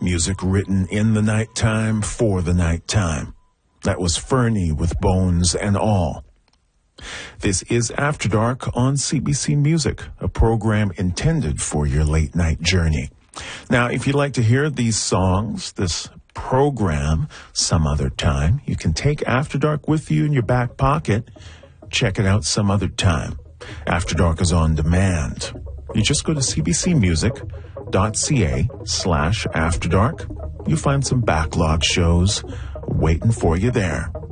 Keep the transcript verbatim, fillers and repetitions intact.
Music written in the nighttime for the nighttime. That was Fernie with Bones and All. This is After Dark on C B C Music, a program intended for your late night journey. Now, if you'd like to hear these songs, this program, some other time, you can take After Dark with you in your back pocket. Check it out some other time. After Dark is on demand. You just go to cbcmusic.ca slash After Dark. You'll find some backlog shows waiting for you there.